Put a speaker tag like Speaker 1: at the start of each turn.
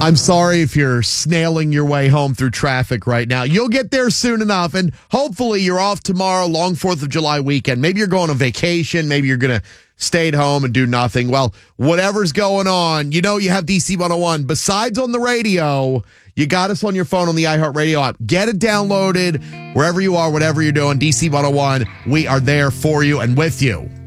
Speaker 1: I'm sorry if you're snailing your way home through traffic right now. You'll get there soon enough, and hopefully you're off tomorrow, long 4th of July weekend. Maybe you're going on vacation. Maybe you're going to stay at home and do nothing. Well, whatever's going on, you know you have DC 101. Besides on the radio, you got us on your phone on the iHeartRadio app. Get it downloaded wherever you are, whatever you're doing. DC 101, we are there for you and with you.